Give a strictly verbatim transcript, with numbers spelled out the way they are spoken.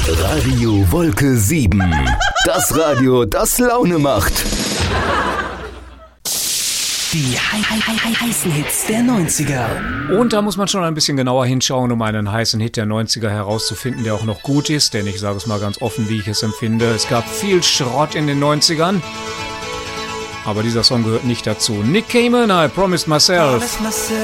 Radio Wolke sieben. Das Radio, das Laune macht. Die hei- hei- hei- heißen Hits der neunziger. Und da muss man schon ein bisschen genauer hinschauen, um einen heißen Hit der neunziger herauszufinden, der auch noch gut ist. Denn ich sage es mal ganz offen, wie ich es empfinde. Es gab viel Schrott in den neunzigern. Aber dieser Song gehört nicht dazu. Nick Cayman, I Promised Myself.